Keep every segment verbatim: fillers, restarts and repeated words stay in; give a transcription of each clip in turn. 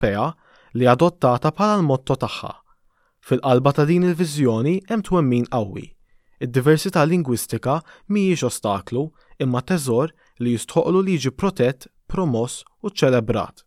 Ewropea li adottata bħala l-motto tagħha. Fil-qalba ta' din il-viżjoni hemm twemmin qawwi. Id-diversità lingwistika mhijiex ostaklu imma teżor li jistħoqlu li jiġi protett, promoss u ċċelebrat.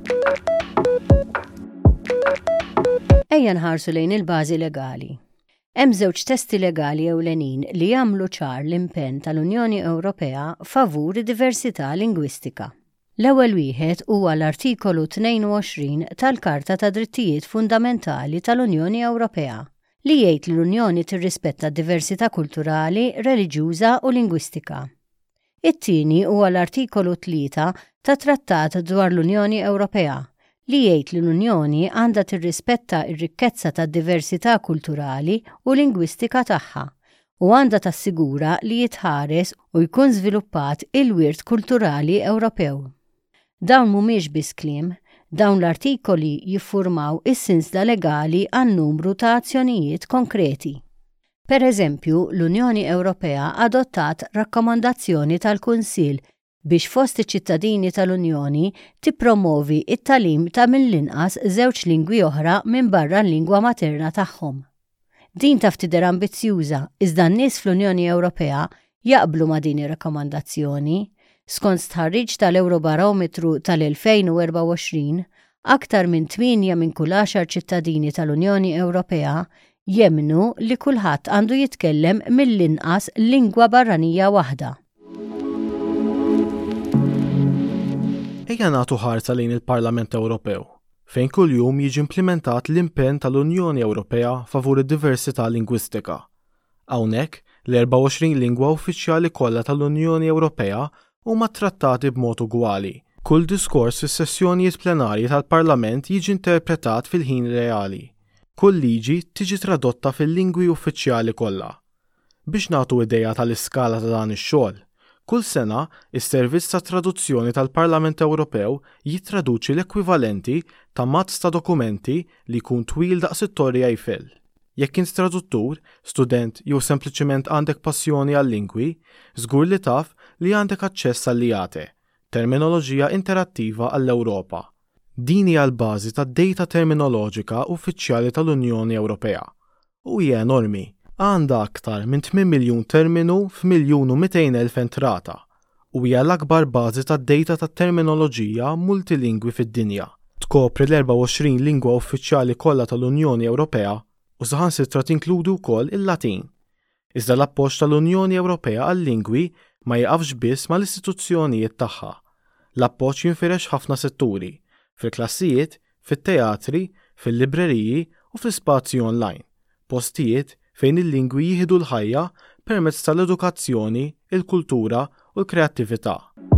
Ejja nħarsu lejn il-bażi legali. Hemm żewġ testi legali ewlenin li jagħmlu ċar l-impenn tal-Unjoni Ewropea favur id-diversità lingwistika. L-ewwel wieħed huwa l-artikolu tnejn u għoxrin tal-Karta ta' Drittijiet Fundamentali tal-Unjoni Ewropea li jgħid li l-Unjoni tirrispetta d-diversità kulturali, reliġjuża u lingwistika. It-tieni huwa l-artikolu tlieta ta' Trattat dwar l-Unjoni Ewropea li jgħid li l-Unjoni għandha tirrispetta r-rikkezza tad-diversità kulturali u lingwistika tagħha u għandha tassigura li jitħares u jkun żviluppat il-wirt kulturali Ewropew. Dawn mhumiex biss kliem, dawn l-artikoli jiffurmaw is-sinsla legali għan numru ta' azzjonijiet konkreti. Per eżempju, l-Unjoni Ewropea adottat rakkomandazzjoni tal-Kunsill biex fost iċ-ċittadini tal-Unjoni tippromovi it-talim ta' mill-inqas żewġ lingwi oħra minn barra l-lingwa materna tagħhom. Din taf tidher ambizzjuża iżda n-nies fl-Unjoni Ewropea jaqblu ma' din ir-rakkomandazzjoni. Skont stħarriġ tal-Eurobarometru tal-elfejn u erba' u għoxrin, aktar minn tminja minn kull għaxar ċittadini tal-Unjoni Ewropea jemmnu li kulħadd għandu jitkellem mill-inqas lingwa barranija waħda. Ejja nagħtu ħarsa lejn il-Parlament Ewropew, fejn kuljum jiġi implementat l-impenn tal-Unjoni Ewropea favur id-diversità lingwistika. Hawnhekk l-erba' u għoxrin lingwa uffiċjali kollha tal-Unjoni Ewropea huma trattati b'mod ugwali. Kull diskors fis-sessjonijiet plenarji tal-Parlament jiġi interpretat fil-ħin reali. Kull liġi tiġi tradotta fil-lingwi uffiċjali kollha. Biex nagħtu idea tal-iskala ta' dan ix-xogħol, kull sena is-Servizz ta' Traduzzjoni tal-Parlament Ewropew jittraduċi l-ekwivalenti ta' mazz ta' dokumenti li jkun twil daqs it-Torri Eiffel. Jekk int traduttur, student jew sempliċement għandek passjoni għal-lingwi, żgur li taf li għandek aċċess għall-IATE, terminoloġija interattiva għall-Ewropa. Din hija l-bażi tad-dejta terminoloġika uffiċjali tal-Unjoni Ewropea. U hija enormi. Għandha aktar minn tmien miljun terminu f'miljun u mitejn elf entrata u hija l-akbar bażi tad-dejta tat-terminoloġija multilingwi fid-dinja. Tkopri l-erba' u għoxrin lingwa uffiċjali kollha tal-Unjoni Ewropea u saħansitra tinkludu wkoll il-Latin. Iżda l-appoġġ tal-Unjoni Ewropea għal-lingwi ma jaqafx biss mal-istituzzjonijiet tagħha. L-appoġġ jinfirex ħafna setturi, fil-klassijiet, fit-teatri, fil-libreriji u fl-ispazju online, postijiet fejn il-lingwi jieħdu l-ħajja permezz tal-edukazzjoni, il-kultura u l-kreattività.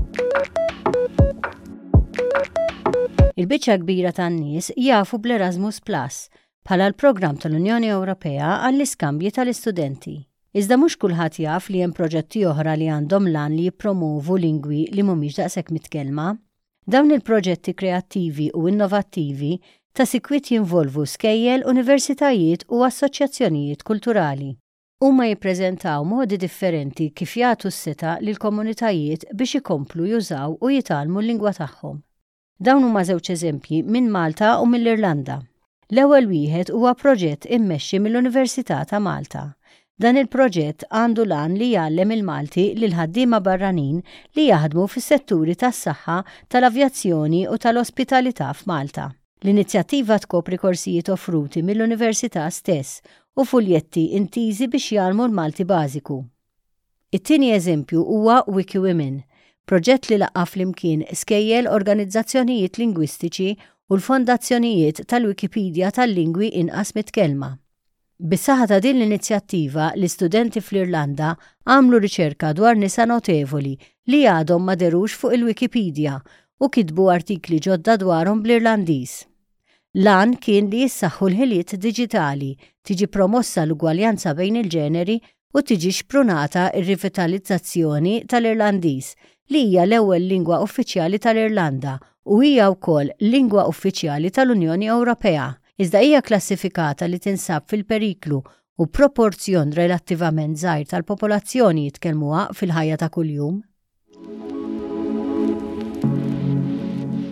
Il-biċċa kbira tan-nies jafu bl-Erasmus Plus bħala l-programm tal-Unjoni Ewropea għall-iskambji tal-istudenti. Iżda mhux kulħadd jaf li hemm proġetti oħra li għandhom lan li jippromovu lingwi li mhumiex daqshekk mitkellma. Dawn il-proġetti kreattivi u innovattivi ta' sikwit jinvolvu skejjel, universitajiet u assoċjazzjonijiet kulturali. Huma jippreżentaw modi differenti kif jagħtu s-seta lil komunitajiet biex ikomplu jużaw u jitalmu l-lingwa tagħhom. Dawn huma żewġ eżempji minn Malta u mill-Irlanda. L-ewwel wieħed huwa proġett immexxi mill-Università ta' Malta. Dan il-proġett għandu lan li jgħallem il-Malti lil ħaddiema barranin li jaħdmu fis-setturi tas-saħħa, tal-avjazzjoni u tal-ospitalità f'Malta. L-inizjattiva tkopri korsijiet offruti mill-Università stess u fuljetti intiżi biex jgħallmu l-Malti bażiku. It-tieni eżempju huwa WikiWomen, proġett li laqqa flimkien skejjel organizzazzjonijiet lingwistiċi u l-fondazzjonijiet tal-Wikipedia tal-lingwi inqas mitkellma. Bis-saħħa ta' din l-inizjattiva, l-istudenti fl-Irlanda għamlu riċerka dwar nisa notevoli li għadhom ma derux fuq il-Wikipedia u kitbu artikli ġodda dwarhom bl-Irlandiż. Lan kien li jissaħħu l-ħiliet diġitali, tiġi promossa l-ugwaljanza bejn il-ġeneri u tiġi xprunata r-rivitalizzazzjoni tal-Irlandiż li hija l-ewwel lingwa uffiċjali tal-Irlanda u hija wkoll lingwa uffiċjali tal-Unjoni Ewropea. Iżda hija klassifikata li tinsab fil-periklu u proporzjon relattivament żgħir tal-popolazzjoni jitkellmuha fil-ħajja ta' kuljum.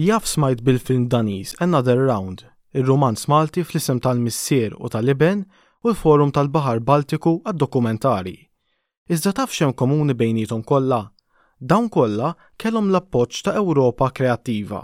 Jaf smajt bil-film Daniż Another Round, ir-romanz Malti fl-isem tal-missier u tal-Iben u l-Forum tal-Baħar Baltiku għad-dokumentari. Iżda taf xemm komuni bejnietom kollha? Dawn kollha kellhom l-appoġġ ta' Ewropa Kreattiva.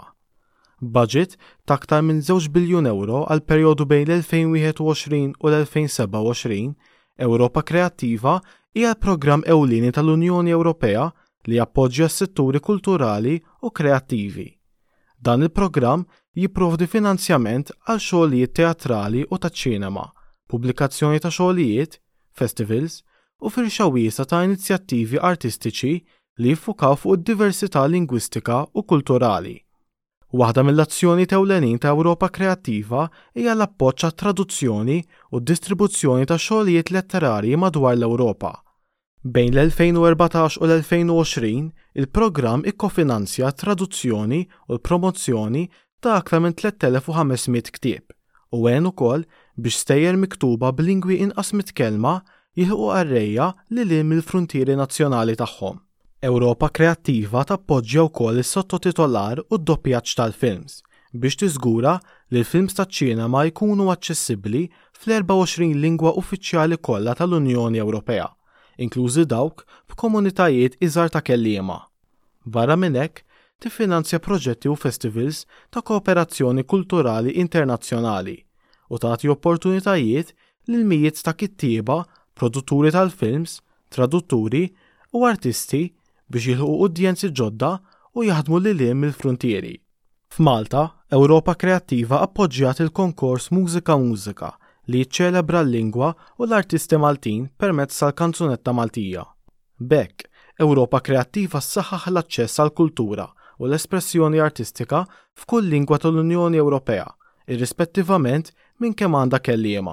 Budget ta' aktar minn żewġ biljun euro għal perjodu bejn l-elfejn wieħed u għoxrin u l-elfejn seba' u għoxrin, Ewropa Kreattiva hija l-programm ewlieni tal-Unjoni Ewropea li jappoġġja s-setturi kulturali u kreattivi. Dan il-programm jipprovdi finanzjament għal xogħlijiet teatrali u taċ-ċinema, pubblikazzjoni ta' xogħlijiet, festivals u firxa wiesa ta' inizjattivi artistiċi li jiffukaw fuq id-diversità lingwistika u kulturali. Waħda mill-azzjoni ewlenin ta' Ewropa Kreattiva hija l-appoġġ għat-traduzzjoni u d-distribuzzjoni ta' xogħlijiet letterarji madwar l-Ewropa. Bejn l-elfejn u erbatax u l-elfejn u għoxrin, il-programm ikkofinanzja t-traduzzjoni u l-promozzjoni ta' aktar minn tliet elef u ħamesmiet ktieb u għen ukoll biex stejjer miktuba b'lingwi inqas mitkellma jilħqu qarrejja lil hinn mill-fruntieri nazzjonali tagħhom. Ewropa Kreattiva tappoġġja wkoll is-sottotitolar u d-doppjaġġ tal-films biex tiżgura li l-films taċ-ċinema jkunu aċċessibbli fl-erba' u għoxrin lingwa uffiċjali kollha tal-Unjoni Ewropea, inklużi dawk f'komunitajiet iżgħar ta' kelliema. Barra minn hekk, tiffinanzja proġetti u festivals ta' kooperazzjoni kulturali internazzjonali u tagħti opportunitajiet lil mijiet ta' kittieba, produtturi tal-films, tradutturi u artisti biex jilħu udjenzi ġodda u jaħdmu lil hinn mill-fruntieri. F'Malta, Ewropa Kreattiva appoġġjat il-konkors Mużika Mużika li jiċċelebra l-lingwa u l-artisti Maltin permezz tal-kanzunetta Maltija. B'hekk, Ewropa Kreattiva ssaħħaħ l-aċċess għall-kultura u l-espressjoni artistika f'kull lingwa tal-Unjoni Ewropea, irrispettivament minn kemm għandha kelliema.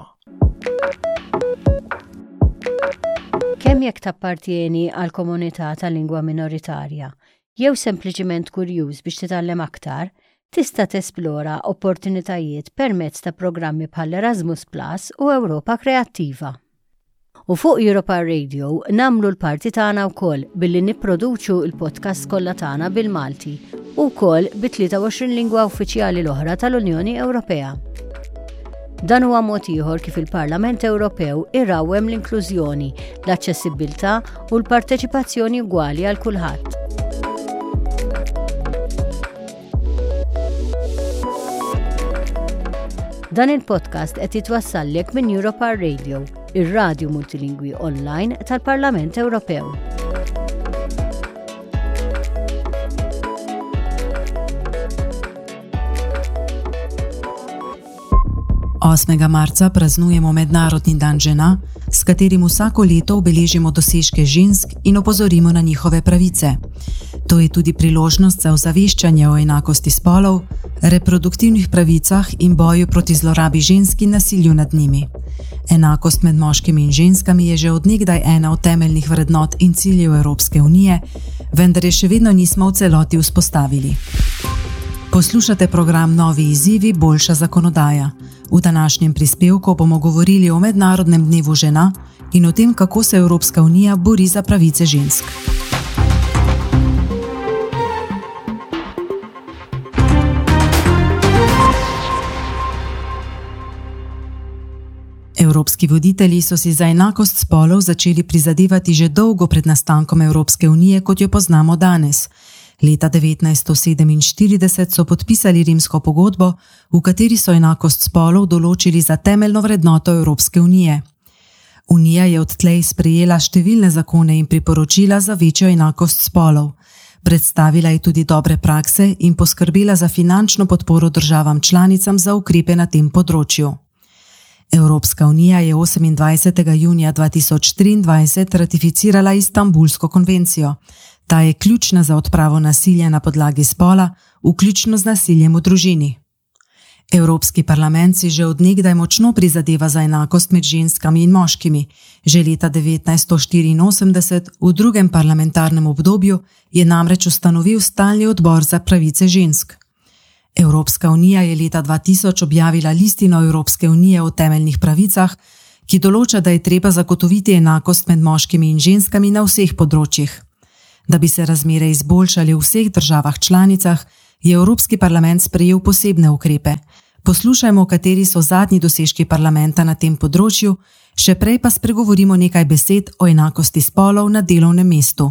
Kemm jekk tappartieni għal komunità tal-lingwa minoritarja, jew sempliċiment kurjuż biex titgħallem aktar, tista' tesplora opportunitajiet permezz ta' programmi bħal Erasmus Plus u Ewropa Kreattiva. U fuq Europa Radio namlu l-parti tagħna wkoll billi nipproduċu l-podcast kollha tagħna bil-Malti u wkoll bi tlieta u għoxrin lingwa uffiċjali l-oħra tal-Unjoni Ewropea. Dan huwa mod ieħor kif il-Parlament Ewropew irrawwem l-inklużjoni, l-aċċessibilità u l-parteċipazzjoni ugwali għal kulħadd. Dan il-podcast qed jitwassallek minn Europa Radio, ir-radju multilingwi online tal-Parlament Ewropew. osmega marca praznujemo Mednarodni dan žena, s katerim vsako leto obeležimo dosežke žensk in opozorimo na njihove pravice. To je tudi priložnost za ozaveščanje o enakosti spolov, reproduktivnih pravicah in boju proti zlorabi žensk in nasilju nad njimi. Enakost med moškimi in ženskami je že od nekdaj ena od temeljnih vrednot in ciljev Evropske unije, vendar je še vedno nismo v celoti vzpostavili. Poslušate program Novi izzivi, boljša zakonodaja. V današnjem prispevku bomo govorili o Mednarodnem dnevu žena in o tem, kako se Evropska unija bori za pravice žensk. Evropski voditelji so si za enakost spolov začeli prizadevati že dolgo pred nastankom Evropske unije, kot jo poznamo danes. Leta devetnajststo sedeminštirideset so podpisali Rimsko pogodbo, v kateri so enakost spolov določili za temeljno vrednoto Evropske unije. Unija je odtlej sprejela številne zakone in priporočila za večjo enakost spolov. Predstavila je tudi dobre prakse in poskrbela za finančno podporo državam članicam za ukrepe na tem področju. Evropska unija je osemindvajsetega junija dva tisoč triindvajset ratificirala Istanbulsko konvencijo. Ta je ključna za odpravo nasilja na podlagi spola, vključno z nasiljem v družini. Evropski parlament si že od nekdaj močno prizadeva za enakost med ženskami in moškimi. Že leta devetnajststo štiriinosemdeset, v drugem parlamentarnem obdobju, je namreč ustanovil stalni odbor za pravice žensk. Evropska unija je leta dva tisoč objavila listino Evropske unije o temeljnih pravicah, ki določa, da je treba zagotoviti enakost med moškimi in ženskami na vseh področjih. Da bi se razmere izboljšali v vseh državah članicah, je Evropski parlament sprejel posebne ukrepe. Poslušajmo, kateri so zadnji dosežki parlamenta na tem področju, še prej pa spregovorimo nekaj besed o enakosti spolov na delovnem mestu.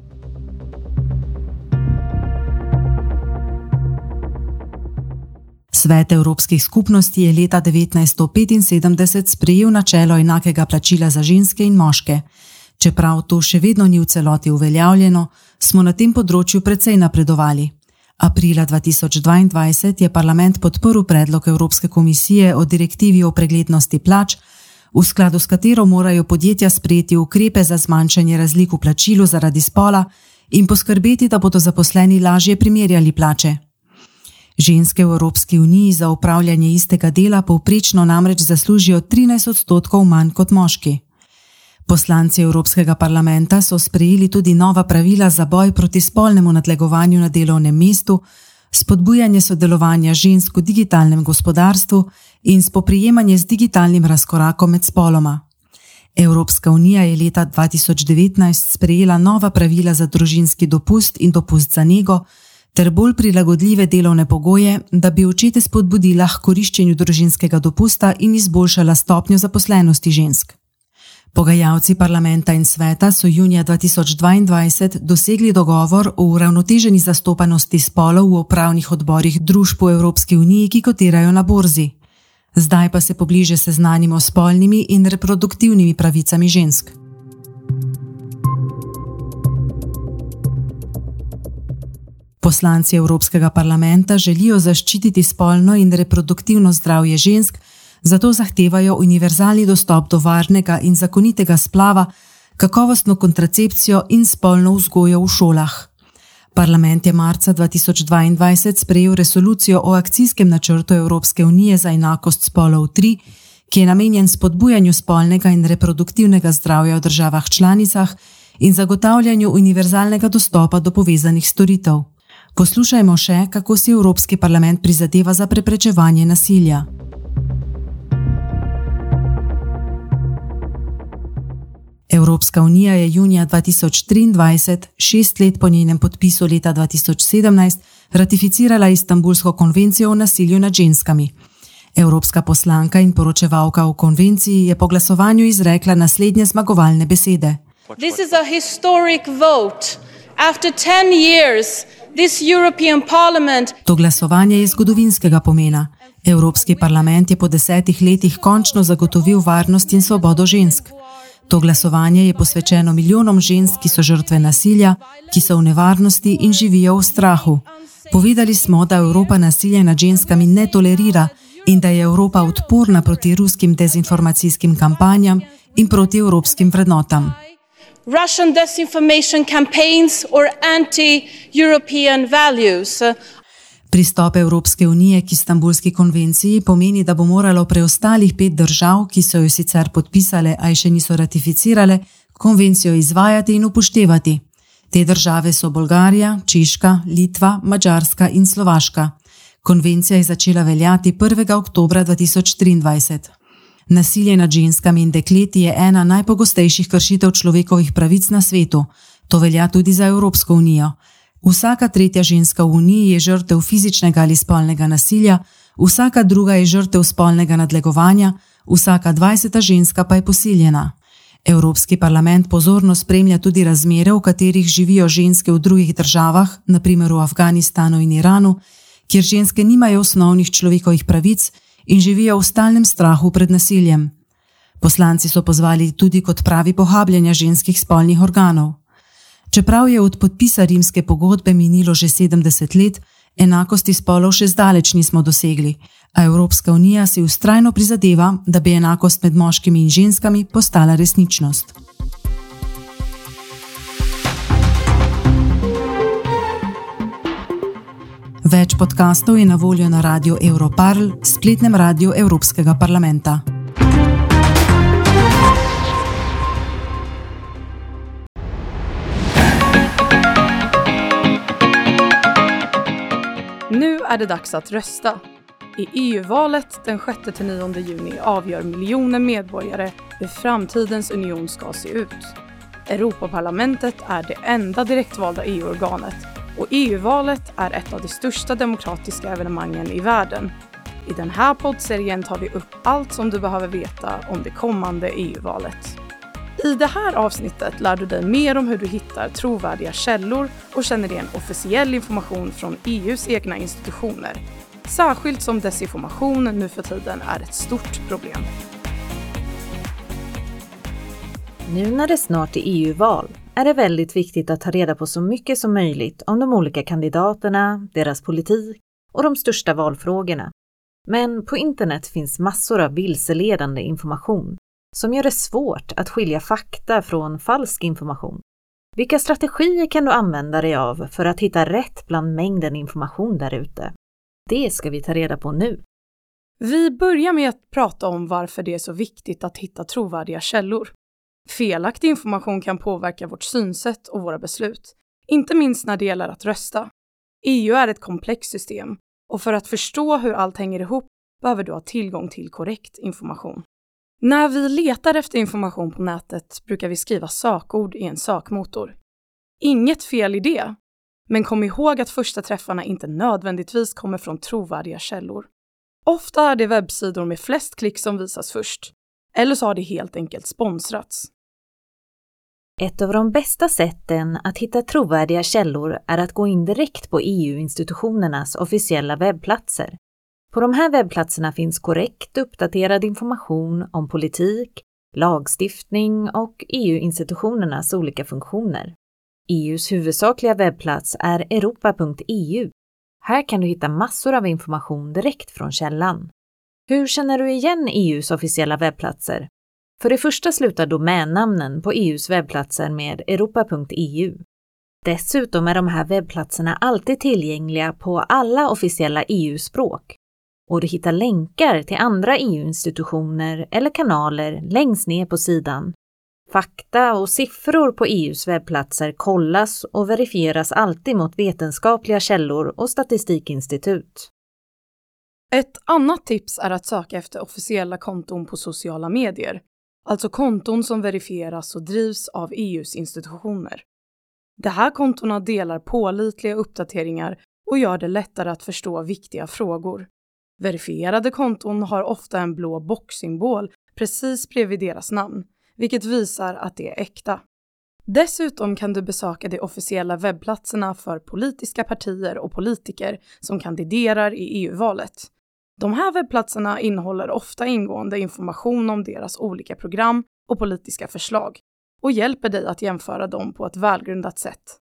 Svet Evropskih skupnosti je leta devetnajststo petinsedemdeset sprejel načelo enakega plačila za ženske in moške. Čeprav to še vedno ni v celoti uveljavljeno, smo na tem področju precej napredovali. Aprila dva tisoč dvaindvajset je parlament podprl predlog Evropske komisije o direktivi o preglednosti plač, v skladu s katero morajo podjetja sprejeti ukrepe za zmanjšanje razlik v plačilu zaradi spola in poskrbeti, da bodo zaposleni lažje primerjali plače. Ženske v Evropski uniji za opravljanje istega dela povprečno namreč zaslužijo trinajst odstotkov manj kot moški. Poslanci Evropskega parlamenta so sprejeli tudi nova pravila za boj proti spolnemu nadlegovanju na delovnem mestu, spodbujanje sodelovanja žensk v digitalnem gospodarstvu in spoprijemanje z digitalnim razkorakom med spoloma. Evropska unija je leta dva tisoč devetnajst sprejela nova pravila za družinski dopust in dopust za nego, ter bolj prilagodljive delovne pogoje, da bi očete spodbudila k koriščenju družinskega dopusta in izboljšala stopnjo zaposlenosti žensk. Pogajalci parlamenta in sveta so junija dva tisoč dvaindvajset dosegli dogovor o uravnoteženi zastopanosti spolov v upravnih odborih družb v Evropski uniji, ki kotirajo na borzi. Zdaj pa se pobliže seznanimo s spolnimi in reproduktivnimi pravicami žensk. Poslanci Evropskega parlamenta želijo zaščititi spolno in reproduktivno zdravje žensk, zato zahtevajo univerzalni dostop do varnega in zakonitega splava, kakovostno kontracepcijo in spolno vzgojo v šolah. Parlament je marca dva tisoč dvaindvajset sprejel resolucijo o akcijskem načrtu Evropske unije za enakost spolov tri, ki je namenjen spodbujanju spolnega in reproduktivnega zdravja v državah članicah in zagotavljanju univerzalnega dostopa do povezanih storitev. Poslušajmo še, kako si Evropski parlament prizadeva za preprečevanje nasilja. Evropska unija je junija dva tisoč triindvajset, šest let po njenem podpisu leta dva tisoč sedemnajst, ratificirala Istanbulsko konvencijo o nasilju nad ženskami. Evropska poslanka in poročevalka v konvenciji je po glasovanju izrekla naslednje zmagovalne besede. This is a historic vote. After ten years, this European Parliament... To glasovanje je zgodovinskega pomena. Evropski parlament je po desetih letih končno zagotovil varnost in svobodo žensk. To glasovanje je posvečeno milijonom žensk, ki so žrtve nasilja, ki so v nevarnosti in živijo v strahu. Povedali smo, da Evropa nasilje nad ženskami ne tolerira in da je Evropa odporna proti ruskim dezinformacijskim kampanjam in proti evropskim vrednotam. Russian disinformation campaigns or anti-European values. Pristop Evropske unije k Istanbulski konvenciji pomeni, da bo moralo preostalih pet držav, ki so jo sicer podpisale, a še niso ratificirale, konvencijo izvajati in upoštevati. Te države so Bolgarija, Češka, Litva, Madžarska in Slovaška. Konvencija je začela veljati prvega oktobra dva tisoč triindvajset. Nasilje nad ženskami in dekleti je ena najpogostejših kršitev človekovih pravic na svetu. To velja tudi za Evropsko unijo. Vsaka tretja ženska v Uniji je žrtev fizičnega ali spolnega nasilja, vsaka druga je žrtev spolnega nadlegovanja, vsaka dvajseta ženska pa je posiljena. Evropski parlament pozorno spremlja tudi razmere, v katerih živijo ženske v drugih državah, na primer v Afganistanu in Iranu, kjer ženske nimajo osnovnih človekovih pravic in živijo v stalnem strahu pred nasiljem. Poslanci so pozvali tudi k odpravi pohabljanja ženskih spolnih organov. Čeprav je od podpisa rimske pogodbe minilo že sedemdeset let, enakosti spolov še zdaleč nismo dosegli, a Evropska unija si vztrajno prizadeva, da bi enakost med moškimi in ženskami postala resničnost. Več podkastov je na voljo na radiu Europarl, spletnem radiu Evropskega parlamenta. Nu är det dags att rösta. I E U-valet den sjätte till nionde juni avgör miljoner medborgare hur framtidens union ska se ut. Europaparlamentet är det enda direktvalda E U-organet och E U-valet är ett av de största demokratiska evenemangen i världen. I den här poddserien tar vi upp allt som du behöver veta om det kommande E U-valet. I det här avsnittet lär du dig mer om hur du hittar trovärdiga källor och känner igen officiell information från E U:s egna institutioner. Särskilt som desinformation nu för tiden är ett stort problem. Nu när det snart är E U-val är det väldigt viktigt att ta reda på så mycket som möjligt om de olika kandidaterna, deras politik och de största valfrågorna. Men på internet finns massor av vilseledande information som gör det svårt att skilja fakta från falsk information. Vilka strategier kan du använda dig av för att hitta rätt bland mängden information där ute? Det ska vi ta reda på nu. Vi börjar med att prata om varför det är så viktigt att hitta trovärdiga källor. Felaktig information kan påverka vårt synsätt och våra beslut, inte minst när det gäller att rösta. E U är ett komplext system och för att förstå hur allt hänger ihop behöver du ha tillgång till korrekt information. När vi letar efter information på nätet brukar vi skriva sökord i en sökmotor. Inget fel i det, men kom ihåg att första träffarna inte nödvändigtvis kommer från trovärdiga källor. Ofta är det webbsidor med flest klick som visas först, eller så har det helt enkelt sponsrats. Ett av de bästa sätten att hitta trovärdiga källor är att gå in direkt på E U-institutionernas officiella webbplatser. På de här webbplatserna finns korrekt uppdaterad information om politik, lagstiftning och E U-institutionernas olika funktioner. E U:s huvudsakliga webbplats är europa punkt e u. Här kan du hitta massor av information direkt från källan. Hur känner du igen E U:s officiella webbplatser? För det första slutar domännamnen på E U:s webbplatser med europa punkt e u. Dessutom är de här webbplatserna alltid tillgängliga på alla officiella E U-språk. Och du hittar länkar till andra E U-institutioner eller kanaler längst ner på sidan. Fakta och siffror på E U:s webbplatser kollas och verifieras alltid mot vetenskapliga källor och statistikinstitut. Ett annat tips är att söka efter officiella konton på sociala medier, alltså konton som verifieras och drivs av E U:s institutioner. De här kontona delar pålitliga uppdateringar och gör det lättare att förstå viktiga frågor. Verifierade konton har ofta en blå boxsymbol precis bredvid deras namn, vilket visar att det är äkta. Dessutom kan du besöka de officiella webbplatserna för politiska partier och politiker som kandiderar i E U-valet. De här webbplatserna innehåller ofta ingående information om deras olika program och politiska förslag och hjälper dig att jämföra dem på ett välgrundat sätt.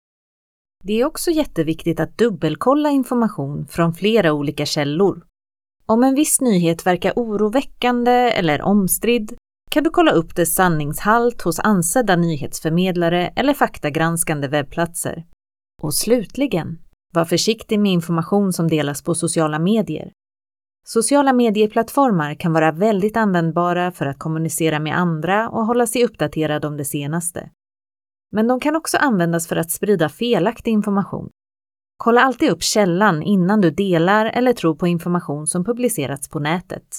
Det är också jätteviktigt att dubbelkolla information från flera olika källor. Om en viss nyhet verkar oroväckande eller omstridd kan du kolla upp dess sanningshalt hos ansedda nyhetsförmedlare eller faktagranskande webbplatser. Och slutligen, var försiktig med information som delas på sociala medier. Sociala medieplattformar kan vara väldigt användbara för att kommunicera med andra och hålla sig uppdaterad om det senaste. Men de kan också användas för att sprida felaktig information. Kolla alltid upp källan innan du delar eller tror på information som publicerats på nätet.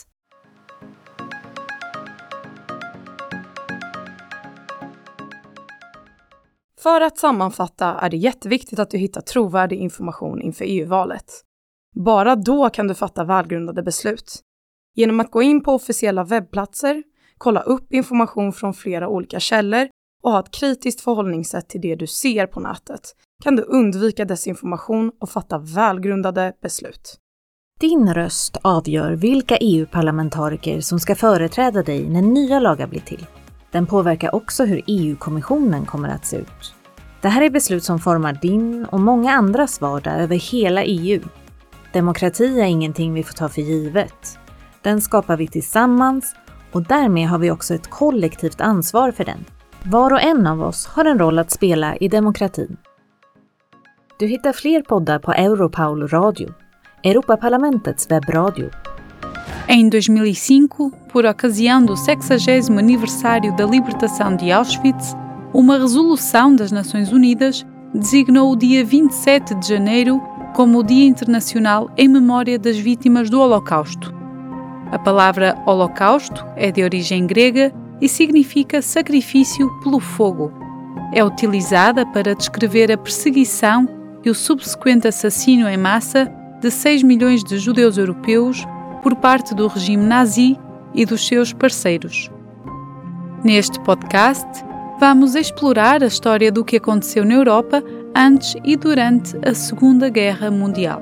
För att sammanfatta är det jätteviktigt att du hittar trovärdig information inför E U-valet. Bara då kan du fatta välgrundade beslut. Genom att gå in på officiella webbplatser, kolla upp information från flera olika källor och ha ett kritiskt förhållningssätt till det du ser på nätet kan du undvika desinformation och fatta välgrundade beslut. Din röst avgör vilka E U-parlamentariker som ska företräda dig när nya lagar blir till. Den påverkar också hur E U-kommissionen kommer att se ut. Det här är beslut som formar din och många andras vardag över hela E U. Demokrati är ingenting vi får ta för givet. Den skapar vi tillsammans och därmed har vi också ett kollektivt ansvar för den. Var och en av oss har en roll att spela i demokratin. Du hittar fler poddar på Europaul Radio, Europaparlamentets webbradio. Em dois mil e cinco, por ocasião do sexagésimo aniversário da libertação de Auschwitz, uma resolução das Nações Unidas designou o dia vinte e sete de janeiro como o Dia Internacional em memória das vítimas do Holocausto. A palavra holocausto é de origem grega e significa sacrifício pelo fogo. É utilizada para descrever a perseguição e o subsequente assassínio em massa de seis milhões de judeus europeus por parte do regime nazi e dos seus parceiros. Neste podcast, vamos explorar a história do que aconteceu na Europa antes e durante a Segunda Guerra Mundial.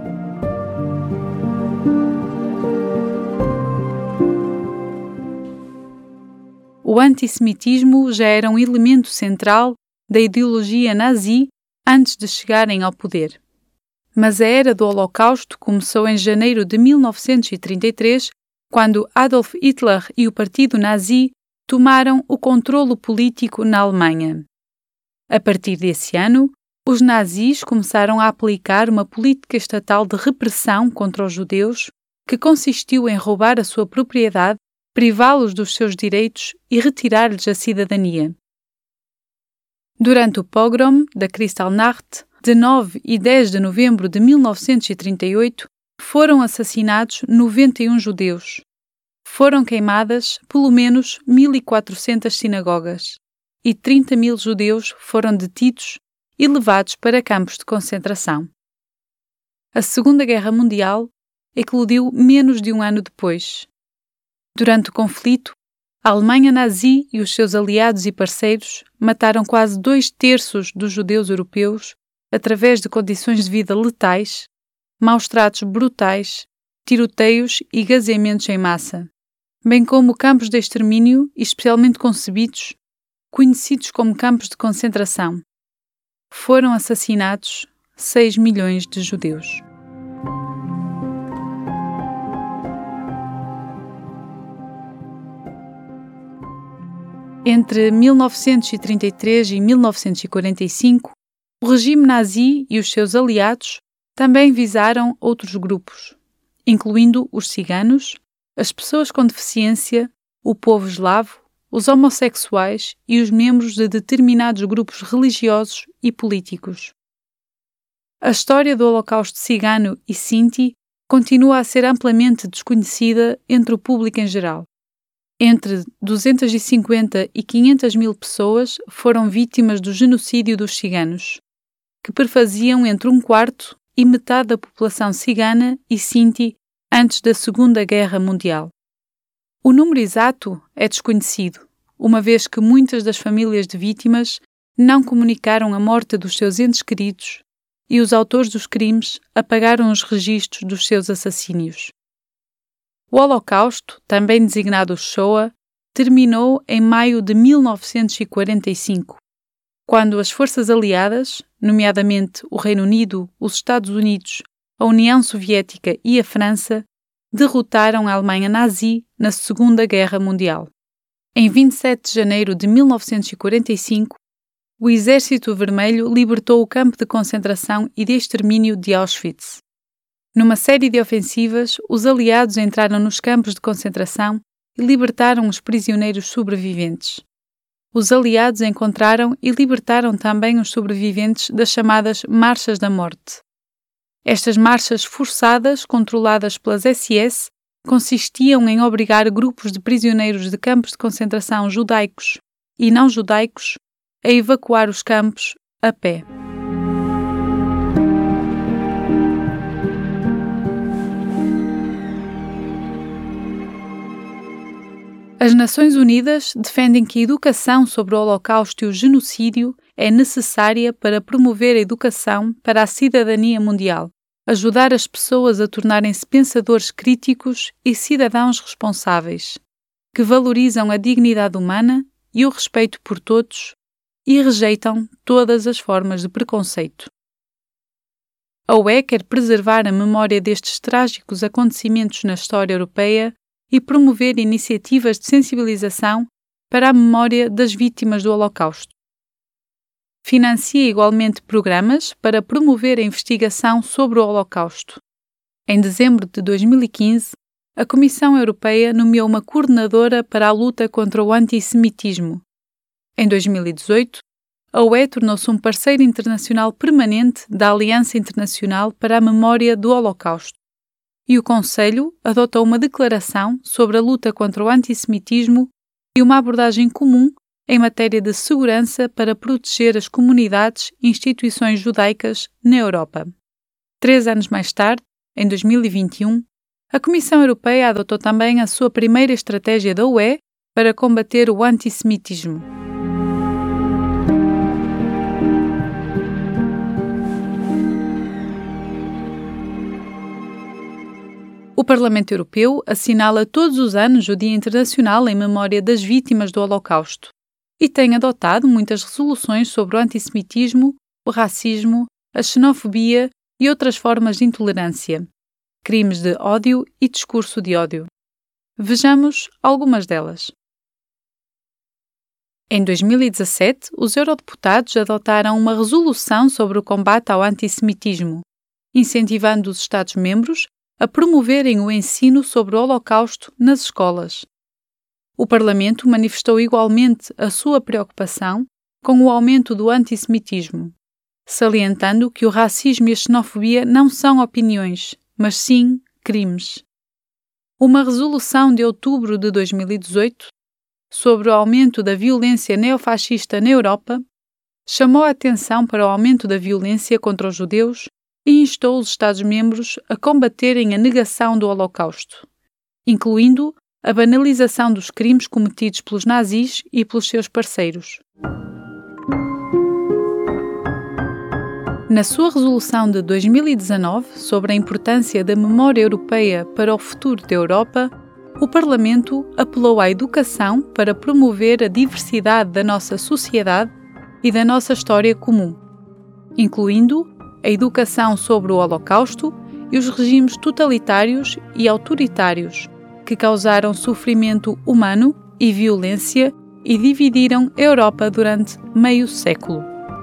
O antissemitismo já era um elemento central da ideologia nazi antes de chegarem ao poder. Mas a era do Holocausto começou em janeiro de mil novecentos e trinta e três, quando Adolf Hitler e o Partido Nazi tomaram o controlo político na Alemanha. A partir desse ano, os nazis começaram a aplicar uma política estatal de repressão contra os judeus, que consistiu em roubar a sua propriedade, privá-los dos seus direitos e retirar-lhes a cidadania. Durante o pogrom da Kristallnacht, de nove e dez de novembro de mil novecentos e trinta e oito, foram assassinados noventa e um judeus. Foram queimadas pelo menos mil e quatrocentas sinagogas e trinta mil judeus foram detidos e levados para campos de concentração. A Segunda Guerra Mundial eclodiu menos de um ano depois. Durante o conflito, a Alemanha nazi e os seus aliados e parceiros mataram quase dois terços dos judeus europeus através de condições de vida letais, maus-tratos brutais, tiroteios e gaseamentos em massa, bem como campos de extermínio especialmente concebidos, conhecidos como campos de concentração. Foram assassinados seis milhões de judeus. Entre mil novecentos e trinta e três e mil novecentos e quarenta e cinco, o regime nazi e os seus aliados também visaram outros grupos, incluindo os ciganos, as pessoas com deficiência, o povo eslavo, os homossexuais e os membros de determinados grupos religiosos e políticos. A história do Holocausto cigano e sinti continua a ser amplamente desconhecida entre o público em geral. Entre duzentas e cinquenta e quinhentas mil pessoas foram vítimas do genocídio dos ciganos, que perfaziam entre um quarto e metade da população cigana e sinti antes da Segunda Guerra Mundial. O número exato é desconhecido, uma vez que muitas das famílias de vítimas não comunicaram a morte dos seus entes queridos e os autores dos crimes apagaram os registros dos seus assassínios. O Holocausto, também designado Shoah, terminou em maio de mil novecentos e quarenta e cinco, quando as forças aliadas, nomeadamente o Reino Unido, os Estados Unidos, a União Soviética e a França, derrotaram a Alemanha nazi na Segunda Guerra Mundial. Em vinte e sete de janeiro de mil novecentos e quarenta e cinco, o Exército Vermelho libertou o campo de concentração e de extermínio de Auschwitz. Numa série de ofensivas, os aliados entraram nos campos de concentração e libertaram os prisioneiros sobreviventes. Os aliados encontraram e libertaram também os sobreviventes das chamadas Marchas da Morte. Estas marchas forçadas, controladas pelas S S, consistiam em obrigar grupos de prisioneiros de campos de concentração judaicos e não judaicos a evacuar os campos a pé. As Nações Unidas defendem que a educação sobre o Holocausto e o genocídio é necessária para promover a educação para a cidadania mundial, ajudar as pessoas a tornarem-se pensadores críticos e cidadãos responsáveis, que valorizam a dignidade humana e o respeito por todos e rejeitam todas as formas de preconceito. A U E quer preservar a memória destes trágicos acontecimentos na história europeia e promover iniciativas de sensibilização para a memória das vítimas do Holocausto. Financia igualmente programas para promover a investigação sobre o Holocausto. Em dezembro de dois mil e quinze, a Comissão Europeia nomeou uma coordenadora para a luta contra o antissemitismo. Em dois mil e dezoito, a U E tornou-se um parceiro internacional permanente da Aliança Internacional para a Memória do Holocausto. E o Conselho adotou uma declaração sobre a luta contra o antissemitismo e uma abordagem comum em matéria de segurança para proteger as comunidades e instituições judaicas na Europa. Três anos mais tarde, em dois mil e vinte e um, a Comissão Europeia adotou também a sua primeira estratégia da U E para combater o antissemitismo. O Parlamento Europeu assinala todos os anos o Dia Internacional em memória das vítimas do Holocausto e tem adotado muitas resoluções sobre o antissemitismo, o racismo, a xenofobia e outras formas de intolerância, crimes de ódio e discurso de ódio. Vejamos algumas delas. Em dois mil e dezassete, os eurodeputados adotaram uma resolução sobre o combate ao antissemitismo, incentivando os Estados-membros a promoverem o ensino sobre o Holocausto nas escolas. O Parlamento manifestou igualmente a sua preocupação com o aumento do antissemitismo, salientando que o racismo e a xenofobia não são opiniões, mas sim crimes. Uma resolução de outubro de dois mil e dezoito sobre o aumento da violência neofascista na Europa chamou a atenção para o aumento da violência contra os judeus e instou os Estados-membros a combaterem a negação do Holocausto, incluindo a banalização dos crimes cometidos pelos nazis e pelos seus parceiros. Na sua resolução de dois mil e dezanove sobre a importância da memória europeia para o futuro da Europa, o Parlamento apelou à educação para promover a diversidade da nossa sociedade e da nossa história comum, incluindo a educação sobre o Holocausto e os regimes totalitários e autoritários que causaram sofrimento humano e violência e dividiram a Europa durante meio século.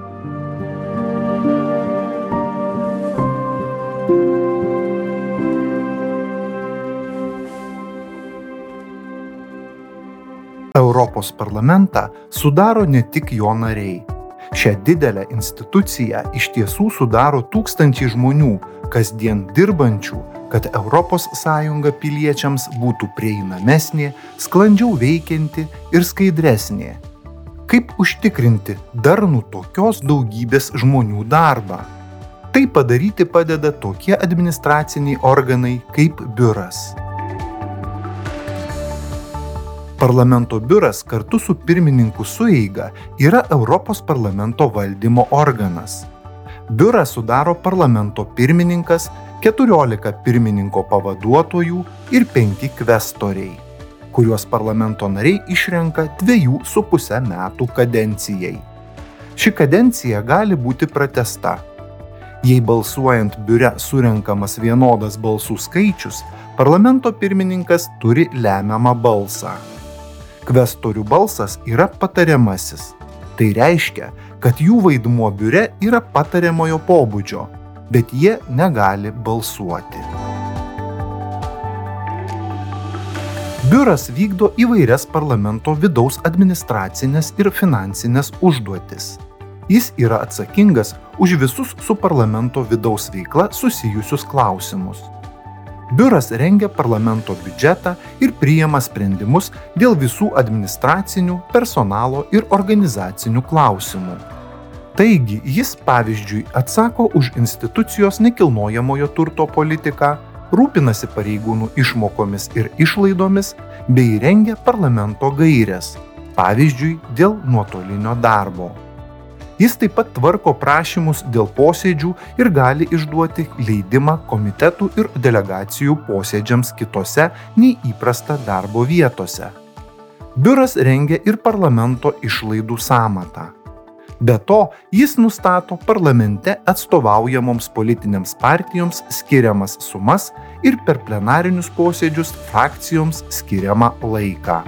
Europos parlamentą sudaro ne tik jo nariai. Šią didelę instituciją iš tiesų sudaro tūkstančiai žmonių, kasdien dirbančių, kad Europos Sąjunga piliečiams būtų prieinamesnė, sklandžiau veikianti ir skaidresnė. Kaip užtikrinti darnų tokios daugybės žmonių darbą? Tai padaryti padeda tokie administraciniai organai kaip biuras. Parlamento biuras kartu su pirmininkų sueiga yra Europos parlamento valdymo organas. Biurą sudaro parlamento pirmininkas, keturiolika pirmininko pavaduotojų ir penki kvestoriai, kuriuos parlamento nariai išrenka dviejų su puse metų kadencijai. Ši kadencija gali būti pratęsta. Jei balsuojant biure surenkamas vienodas balsų skaičius, parlamento pirmininkas turi lemiamą balsą. Kvestorių balsas yra patariamasis. Tai reiškia, kad jų vaidmuo biure yra patariamojo pobūdžio, bet jie negali balsuoti. Biuras vykdo įvairias parlamento vidaus administracinės ir finansinės užduotis. Jis yra atsakingas už visus su parlamento vidaus veikla susijusius klausimus. Biuras rengia parlamento biudžetą ir priima sprendimus dėl visų administracinių, personalo ir organizacinių klausimų. Taigi, jis, pavyzdžiui, atsako už institucijos nekilnojamojo turto politiką, rūpinasi pareigūnų išmokomis ir išlaidomis bei rengia parlamento gaires, pavyzdžiui, dėl nuotolinio darbo. Jis taip pat tvarko prašymus dėl posėdžių ir gali išduoti leidimą komitetų ir delegacijų posėdžiams kitose nei įprasta darbo vietose. Biuras rengia ir parlamento išlaidų sąmatą. Be to, jis nustato parlamente atstovaujamoms politinėms partijoms skiriamas sumas ir per plenarinius posėdžius frakcijoms skiriamą laiką.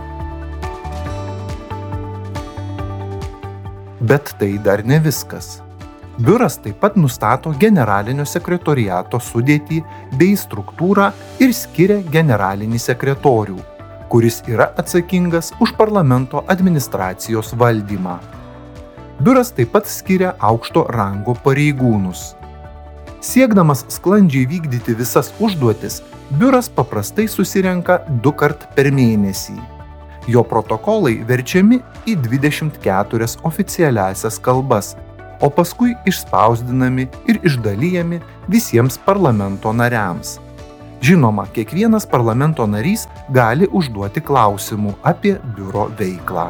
Bet tai dar ne viskas. Biuras taip pat nustato generalinio sekretoriato sudėtį bei struktūrą ir skiria generalinį sekretorių, kuris yra atsakingas už parlamento administracijos valdymą. Biuras taip pat skiria aukšto rango pareigūnus. Siekdamas sklandžiai vykdyti visas užduotis, biuras paprastai susirenka du kart per mėnesį. Jo protokolai verčiami į dvidešimt keturias oficialiasias kalbas, o paskui išspausdinami ir išdalijami visiems parlamento nariams. Žinoma, kiekvienas parlamento narys gali užduoti klausimų apie biuro veiklą.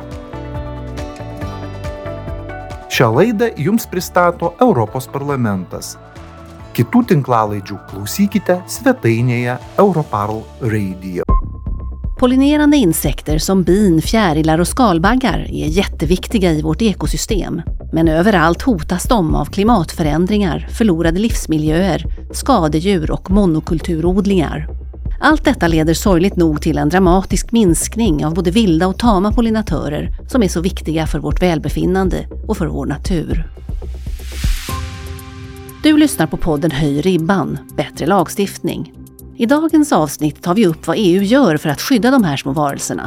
Šią laidą jums pristato Europos parlamentas. Kitų tinklalaidžių klausykite svetainėje Europarl Radio. Pollinerande insekter som bin, fjärilar och skalbaggar är jätteviktiga i vårt ekosystem. Men överallt hotas de av klimatförändringar, förlorade livsmiljöer, skadedjur och monokulturodlingar. Allt detta leder sorgligt nog till en dramatisk minskning av både vilda och tama pollinatörer som är så viktiga för vårt välbefinnande och för vår natur. Du lyssnar på podden Höj ribban, bättre lagstiftning. I dagens avsnitt tar vi upp vad E U gör för att skydda de här små varelserna.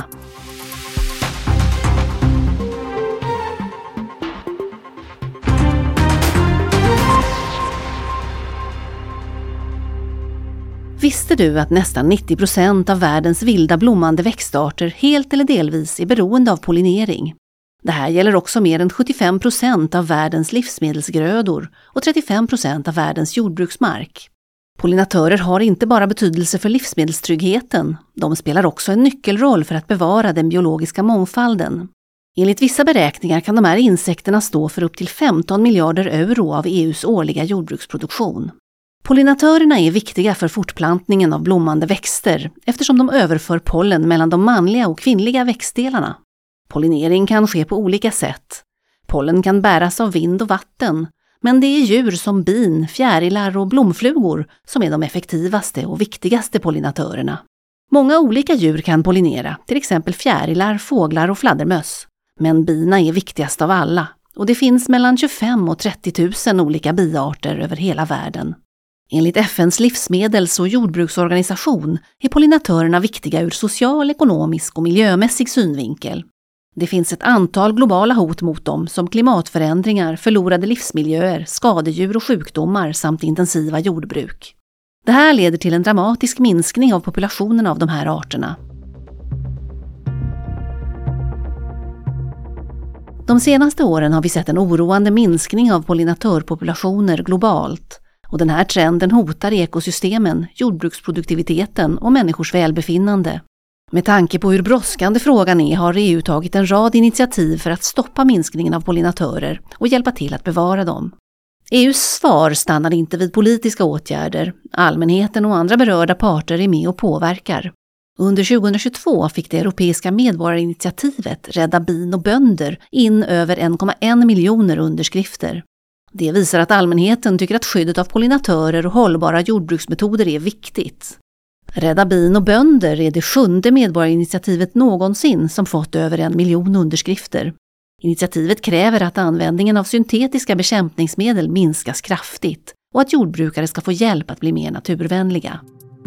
Visste du att nästan nittio procent av världens vilda blommande växtarter helt eller delvis är beroende av pollinering? Det här gäller också mer än sjuttiofem procent av världens livsmedelsgrödor och trettiofem procent av världens jordbruksmark. Pollinatörer har inte bara betydelse för livsmedelstryggheten, de spelar också en nyckelroll för att bevara den biologiska mångfalden. Enligt vissa beräkningar kan de här insekterna stå för upp till femton miljarder euro av E U:s årliga jordbruksproduktion. Pollinatörerna är viktiga för fortplantningen av blommande växter eftersom de överför pollen mellan de manliga och kvinnliga växtdelarna. Pollinering kan ske på olika sätt. Pollen kan bäras av vind och vatten, men det är djur som bin, fjärilar och blomflugor som är de effektivaste och viktigaste pollinatörerna. Många olika djur kan pollinera, till exempel fjärilar, fåglar och fladdermöss. Men bina är viktigast av alla och det finns mellan tjugofem och trettio tusen olika biarter över hela världen. Enligt F N:s livsmedels- och jordbruksorganisation är pollinatörerna viktiga ur social, ekonomisk och miljömässig synvinkel. Det finns ett antal globala hot mot dem som klimatförändringar, förlorade livsmiljöer, skadedjur och sjukdomar samt intensiva jordbruk. Det här leder till en dramatisk minskning av populationen av de här arterna. De senaste åren har vi sett en oroande minskning av pollinatörpopulationer globalt. Och den här trenden hotar ekosystemen, jordbruksproduktiviteten och människors välbefinnande. Med tanke på hur brådskande frågan är har E U tagit en rad initiativ för att stoppa minskningen av pollinatörer och hjälpa till att bevara dem. E U:s svar stannar inte vid politiska åtgärder. Allmänheten och andra berörda parter är med och påverkar. Under tjugohundratjugotvå fick det europeiska medborgarinitiativet Rädda bin och bönder in över en komma en miljoner underskrifter. Det visar att allmänheten tycker att skyddet av pollinatörer och hållbara jordbruksmetoder är viktigt. Rädda bin och bönder är det sjunde medborgarinitiativet någonsin som fått över en miljon underskrifter. Initiativet kräver att användningen av syntetiska bekämpningsmedel minskas kraftigt och att jordbrukare ska få hjälp att bli mer naturvänliga.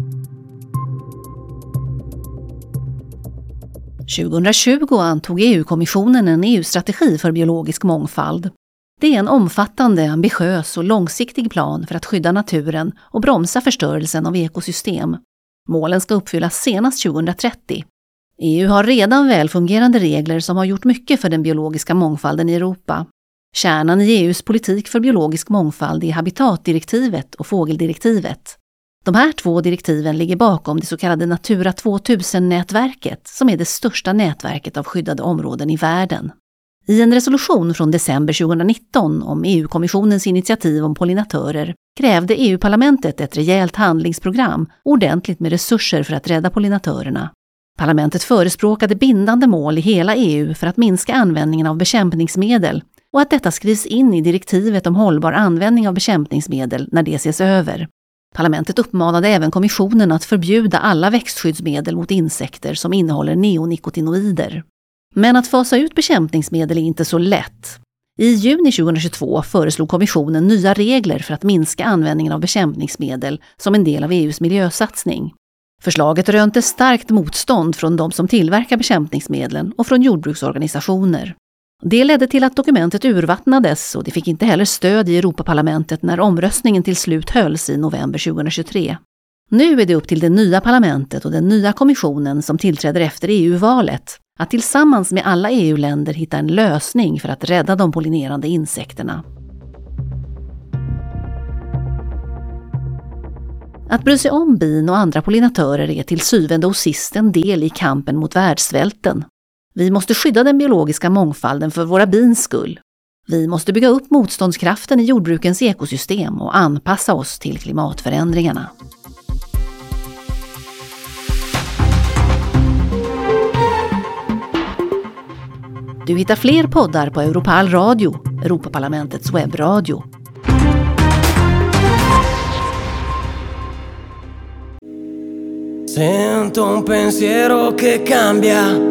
tjugohundratjugo antog E U-kommissionen en E U-strategi för biologisk mångfald. Det är en omfattande, ambitiös och långsiktig plan för att skydda naturen och bromsa förstörelsen av ekosystem. Målen ska uppfyllas senast tjugohundratrettio. E U har redan välfungerande regler som har gjort mycket för den biologiska mångfalden i Europa. Kärnan i E U:s politik för biologisk mångfald är habitatdirektivet och fågeldirektivet. De här två direktiven ligger bakom det så kallade Natura tvåtusen-nätverket som är det största nätverket av skyddade områden i världen. I en resolution från december tjugohundranitton om E U-kommissionens initiativ om pollinatörer krävde E U-parlamentet ett rejält handlingsprogram ordentligt med resurser för att rädda pollinatörerna. Parlamentet förespråkade bindande mål i hela E U för att minska användningen av bekämpningsmedel och att detta skrivs in i direktivet om hållbar användning av bekämpningsmedel när det ses över. Parlamentet uppmanade även kommissionen att förbjuda alla växtskyddsmedel mot insekter som innehåller neonikotinoider. Men att fasa ut bekämpningsmedel är inte så lätt. I juni tjugohundratjugotvå föreslog kommissionen nya regler för att minska användningen av bekämpningsmedel som en del av E U:s miljösatsning. Förslaget rönte starkt motstånd från de som tillverkar bekämpningsmedlen och från jordbruksorganisationer. Det ledde till att dokumentet urvattnades och det fick inte heller stöd i Europaparlamentet när omröstningen till slut hölls i november tjugohundratjugotre. Nu är det upp till det nya parlamentet och den nya kommissionen som tillträder efter E U-valet Att tillsammans med alla E U-länder hitta en lösning för att rädda de pollinerande insekterna. Att bry sig om bin och andra pollinatörer är till syvende och sist en del i kampen mot världssvälten. Vi måste skydda den biologiska mångfalden för våra bins skull. Vi måste bygga upp motståndskraften i jordbrukens ekosystem och anpassa oss till klimatförändringarna. Du hittar fler poddar på Europal Radio, Europaparlamentets webbradio. Sento un pensiero che cambia